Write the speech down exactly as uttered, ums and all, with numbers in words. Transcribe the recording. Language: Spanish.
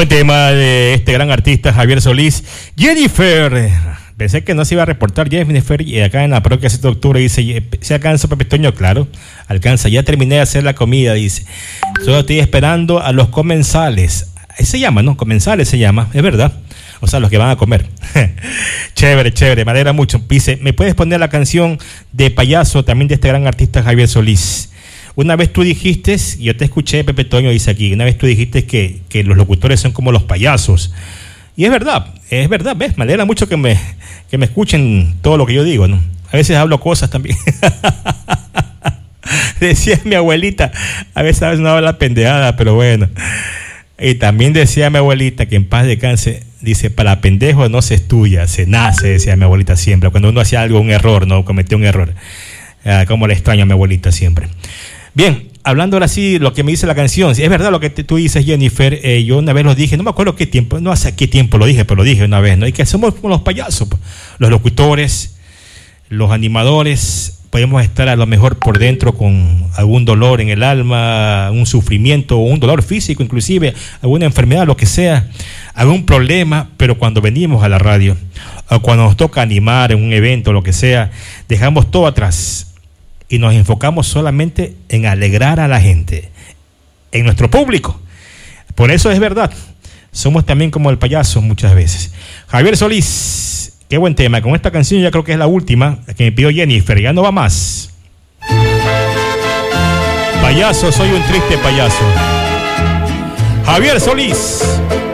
Buen tema de este gran artista Javier Solís. Jennifer. Pensé que no se iba a reportar Jennifer, y acá en la parroquia siete de octubre dice, ¿se alcanza, Pepe Toño? Claro, alcanza. Ya terminé de hacer la comida, dice. Solo estoy esperando a los comensales. Se llama, ¿no? Comensales se llama, es verdad. O sea, los que van a comer. Chévere, chévere, me alegra mucho. Dice, ¿me puedes poner la canción de Payaso, también de este gran artista Javier Solís? Una vez tú dijiste, y yo te escuché, Pepe Toño dice aquí, una vez tú dijiste que, que los locutores son como los payasos. Y es verdad, es verdad, ¿ves? Me alegra mucho que me, que me escuchen todo lo que yo digo, ¿no? A veces hablo cosas también. Decía mi abuelita, a veces, a veces no habla pendejada, pero bueno. Y también decía mi abuelita, que en paz descanse, dice, para pendejo no se estudia, se nace, decía mi abuelita siempre. Cuando uno hacía algo, un error, ¿no? Cometió un error. Ah, como le extraño a mi abuelita siempre. Bien, hablando ahora sí, lo que me dice la canción, es verdad lo que te, tú dices, Jennifer, eh, yo una vez lo dije, no me acuerdo qué tiempo, no hace qué tiempo lo dije, pero lo dije una vez, ¿no? Y que somos como los payasos, los locutores, los animadores, podemos estar a lo mejor por dentro con algún dolor en el alma, un sufrimiento, un dolor físico inclusive, alguna enfermedad, lo que sea, algún problema, pero cuando venimos a la radio, o cuando nos toca animar en un evento, lo que sea, dejamos todo atrás y nos enfocamos solamente en alegrar a la gente, en nuestro público. Por eso es verdad, somos también como el payaso muchas veces. Javier Solís, qué buen tema. Con esta canción ya creo que es la última, la que me pidió Jennifer, ya no va más. Payaso, soy un triste payaso. Javier Solís.